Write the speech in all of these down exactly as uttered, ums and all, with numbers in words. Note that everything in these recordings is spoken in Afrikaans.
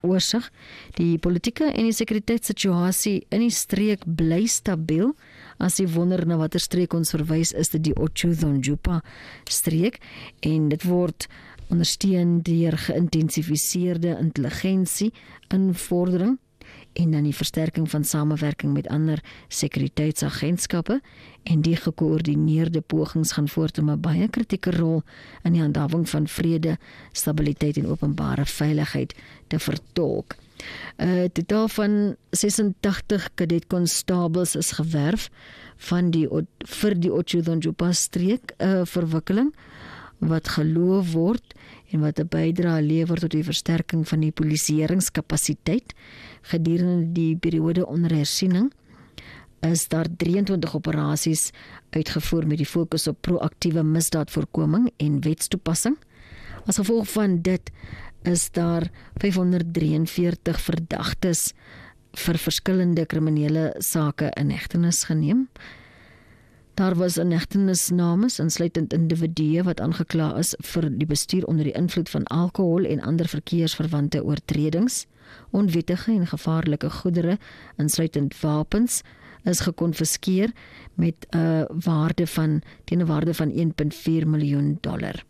oorsig. Die politieke en die sekuriteitssituasie in die streek bly stabiel. As jy wonder na watter streek ons verwys, is dit die Otjiwarongo streek en dit word ondersteun deur geïntensifiseerde intelligensie invordering en dan die versterking van samewerking met ander sekuriteitsagentskappe en die gekoördineerde pogings gaan voort om 'n baie kritieke rol in die handhawing van vrede, stabiliteit en openbare veiligheid te vertolk. 'n uh, Totaal van sesentagtig kadetkonstabels is gewerf van die vir die Otjiwarongo streek 'n uh, verwikkeling wat geloof word en wat 'n bydrae lewer tot die versterking van die polisieringskapasiteit. Gedurende die periode onder hersiening is daar drieëntwintig operasies uitgevoer met die fokus op proaktiewe misdaadvoorkoming en wetstoepassing. As gevolg van dit is daar vyfhonderddrieënveertig verdagtes vir verskillende kriminele sake in hegtenis geneem. Daar was inhegtenisnames, insluitend individue wat aangekla is vir die bestuur onder die invloed van alkohol en ander verkeersverwante oortredings. Onwettige en gevaarlike goedere, insluitend wapens, is gekonfiskeer met 'n uh, waarde van teen 'n waarde van een komma vier miljoen dollar.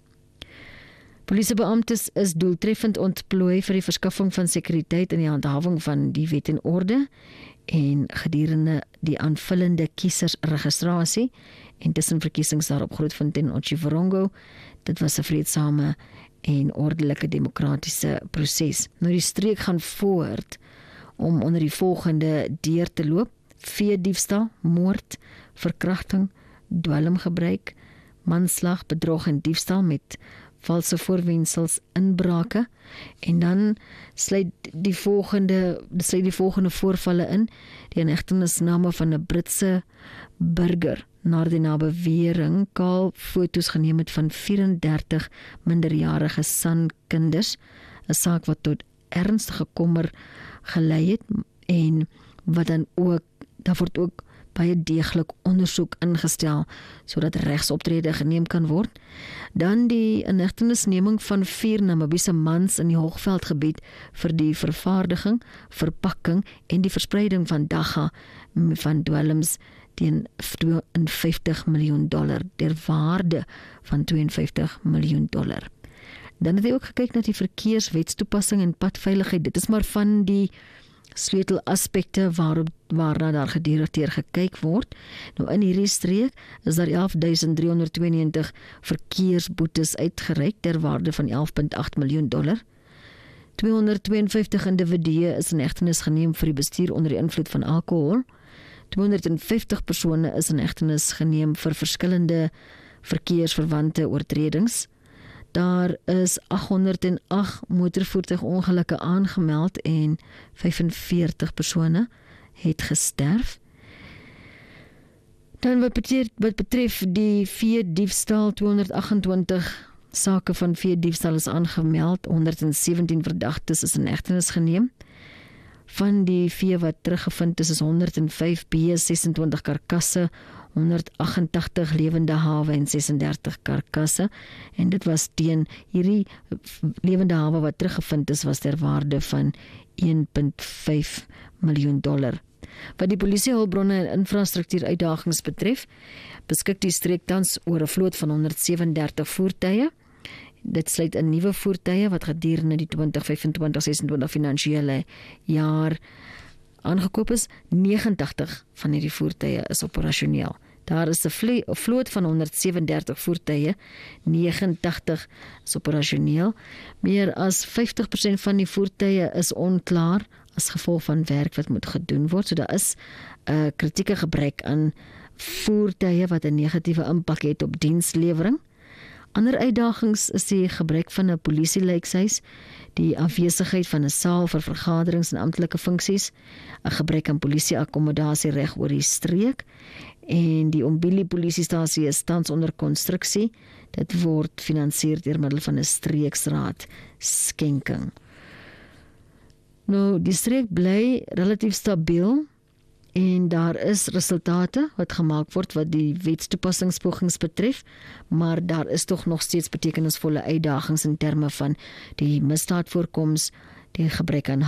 Polisiebeamptes is doeltreffend ontplooi vir die verskaffing van sekuriteit en die handhawing van die wet en orde en gedurende die aanvullende kiesersregistrasie en tussen verkiesings daar op Grootfontein en Otjiwarongo. Dit was 'n vreedsame en ordelike demokratiese proses. Nou die streek gaan voort om onder die volgende deur te loop: veediefstal, moord, verkrachting, dwelmgebruik, manslag, bedrog en diefstal met valse voorwendsels, inbrake en dan sluit die volgende sluit die volgende voorvalle in: die inhegtenisname van 'n Britse burger na die nabewering kaal foto's geneem het van vyf-en-dertig minderjarige sankinders, 'n saak wat tot ernstige kommer gelei het en wat dan ook daar word ook baie deeglik ondersoek ingestel sodat regsoptrede geneem kan word. Dan die inhegtenisneming van vier Namibiese mans in die Hoogveldgebied vir die vervaardiging, verpakking en die verspreiding van dagga van dwelms teen twee en vyftig miljoen dollar, ter waarde van twee en vyftig miljoen dollar. Dan het hy ook gekyk na die verkeerswetstoepassing en padveiligheid. Dit is maar van die sleutelaspekte waarop waarna daar gedurig gekyk word. Nou in hierdie streek is daar elf duisend driehonderd tweeënnegentig verkeersboetes uitgereik ter waarde van elf komma agt miljoen dollar. tweehonderdtweeënvyftig individue is in hegtenis geneem vir die bestuur onder die invloed van alkohol. tweehonderdvyftig persone is in hegtenis geneem vir verskillende verkeersverwante oortredings. Daar is agthonderdagt motorvoertuigongelukke aangemeld en vyfenveertig persone het gesterf. Dan wat betref, wat betref die veediefstal, tweehonderdagentwintig sake van veediefstal is aangemeld, honderdsewentien verdagtes is in hegtenis geneem. Van die vee wat teruggevind is, is honderd en vyf bees, sesentwintig karkasse, honderdagentagtig lewende hawe en sesendertig karkasse, en dit was teen hierdie lewende hawe wat teruggevind is, was ter waarde van een komma vyf miljoen dollar. Wat die polisiehulpbronne en infrastruktuur uitdagings betref, beskik die streek tans oor 'n vloot van honderdsewendertig voertuie. Dit sluit in nuwe voertuie wat gedurende die twintig vyfentwintig sesentwintig finansiële jaar aangekoop is. negentig van hierdie voertuie is operasioneel. Daar is 'n vloot van honderdsewendertig voertuie, negentig is operasioneel. Meer as vyftig persent van die voertuie is onklaar as gevolg van werk wat moet gedoen word. So daar is 'n uh, kritieke gebrek aan voertuie wat 'n negatiewe impak het op dienslewering. Ander uitdagings is die gebrek van 'n polisielykshuis, die afwesigheid van 'n saal vir vergaderings en amptelike funksies, 'n gebrek aan polisieakkommodasie reg oor die streek, en die Umbili polisiestasie is tans onder konstruksie. Dit word finansier deur middel van 'n streeksraad skenking. Nou, die streek bly relatief stabiel en daar is resultate wat gemaak word wat die wetstoepassingspogings betref, maar daar is tog nog steeds betekenisvolle uitdagings in terme van die misdaadvoorkoms, die gebrek aan